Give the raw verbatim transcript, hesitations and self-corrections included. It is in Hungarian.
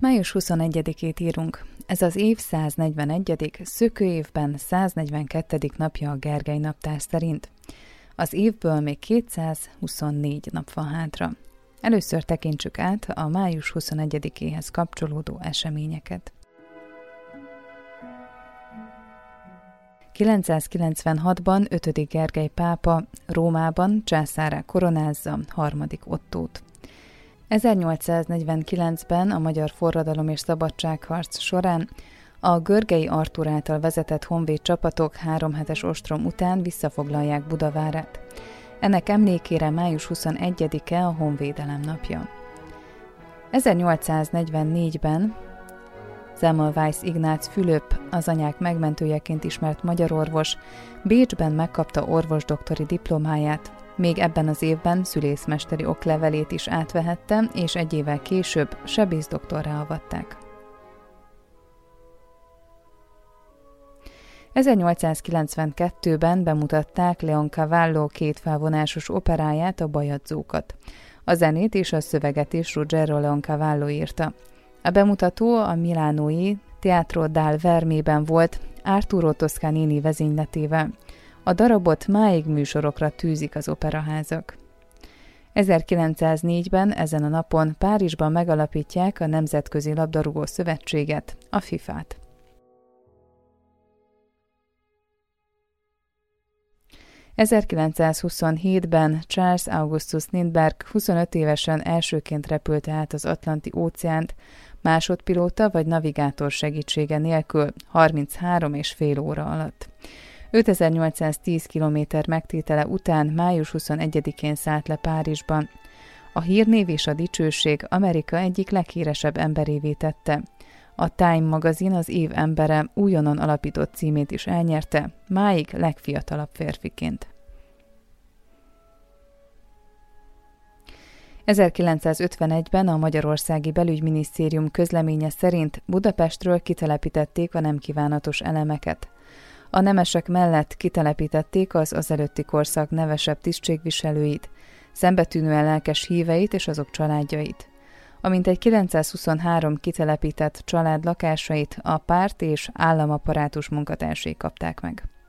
május huszonegyedikét írunk. Ez az év száznegyvenegyedik szökőévben száznegyvenkettedik napja a Gergely naptár szerint. Az évből még kétszázhuszonnégy nap van hátra. Először tekintsük át a május huszonegyedikéhez kapcsolódó eseményeket. kilencszázkilencvenhatban ötödik Gergely pápa Rómában császárrá koronázza harmadik Ottót. ezernyolcszáznegyvenkilencben a magyar forradalom és szabadságharc során a Görgei Artúr által vezetett honvéd csapatok három hetes ostrom után visszafoglalják Budavárát. Ennek emlékére május huszonegyedike a Honvédelem napja. ezernyolcszáznegyvennégyben Semmelweis Ignác Fülöp, az anyák megmentőjeként ismert magyar orvos, Bécsben megkapta orvosdoktori diplomáját, még ebben az évben szülészmesteri oklevelét is átvehette, és egy évvel később sebészdoktorrá avatták. ezernyolcszázkilencvenkettőben bemutatták Leoncavallo kétfelvonásos operáját, a Bajadzókat. A zenét és a szöveget is Ruggero Leoncavallo írta. A bemutató a milánói Teatro dal Vermében volt, Arturo Toscanini vezényletével. A darabot máig műsorokra tűzik az operaházak. ezerkilencszáznégyben ezen a napon Párizsban megalapítják a Nemzetközi Labdarúgó Szövetséget, a fifát. ezerkilencszázhuszonhétben Charles Augustus Lindbergh huszonöt évesen elsőként repülte át az Atlanti-óceánt, másodpilóta vagy navigátor segítsége nélkül harminchárom és fél óra alatt. ötezer-nyolcszáztíz kilométer megtétele után május huszonegyedikén szállt le Párizsban. A hírnév és a dicsőség Amerika egyik leghíresebb emberévé tette. A Time magazin az év embere újonnan alapított címét is elnyerte, máig legfiatalabb férfiként. ezerkilencszázötvenegyben a Magyarországi Belügyminisztérium közleménye szerint Budapestről kitelepítették a nem kívánatos elemeket. A nemesek mellett kitelepítették az azelőtti korszak nevesebb tisztségviselőit, szembetűnően lelkes híveit és azok családjait. A mintegy kilencszázhuszonhárom kitelepített család lakásait a párt és államaparátus munkatársai kapták meg.